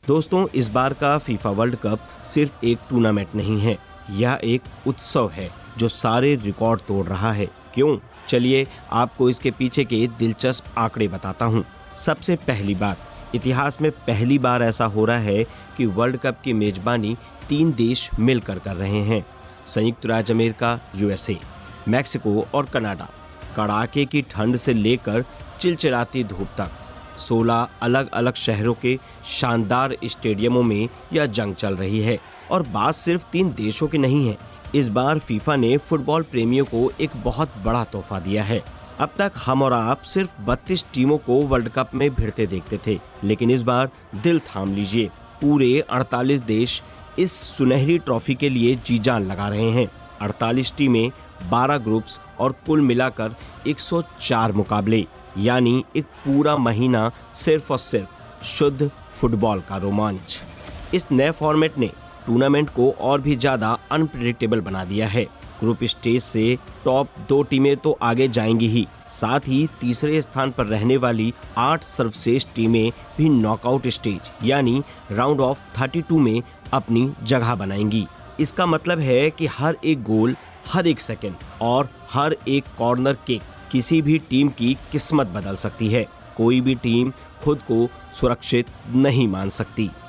दोस्तों, इस बार का फीफा वर्ल्ड कप सिर्फ एक टूर्नामेंट नहीं है, यह एक उत्सव है जो सारे रिकॉर्ड तोड़ रहा है। क्यों? चलिए आपको इसके पीछे के दिलचस्प आंकड़े बताता हूँ। सबसे पहली बात, इतिहास में पहली बार ऐसा हो रहा है कि वर्ल्ड कप की मेजबानी 3 देश मिलकर कर रहे हैं। संयुक्त राज्य अमेरिका, यूएसए, मैक्सिको और कनाडा। कड़ाके की ठंड से लेकर चिलचिलाती धूप तक 16 अलग अलग शहरों के शानदार स्टेडियमों में यह जंग चल रही है। और बात सिर्फ 3 देशों की नहीं है। इस बार फीफा ने फुटबॉल प्रेमियों को एक बहुत बड़ा तोहफा दिया है। अब तक हम और आप सिर्फ 32 टीमों को वर्ल्ड कप में भिड़ते देखते थे, लेकिन इस बार दिल थाम लीजिए, पूरे 48 देश इस सुनहरी ट्रॉफी के लिए जी जान लगा रहे हैं। 48 टीमें, 12 ग्रुप्स और कुल मिलाकर 104 मुकाबले, यानी एक पूरा महीना सिर्फ और सिर्फ शुद्ध फुटबॉल का रोमांच। इस नए फॉर्मेट ने टूर्नामेंट को और भी ज्यादा अनप्रेडिक्टेबल बना दिया है। ग्रुप स्टेज से टॉप 2 टीमें तो आगे जाएंगी ही, साथ ही तीसरे स्थान पर रहने वाली 8 सर्वश्रेष्ठ टीमें भी नॉकआउट स्टेज यानी राउंड ऑफ 32 में अपनी जगह बनाएंगी। इसका मतलब है कि हर एक गोल, हर एक सेकंड और हर एक कॉर्नर किक किसी भी टीम की किस्मत बदल सकती है। कोई भी टीम खुद को सुरक्षित नहीं मान सकती।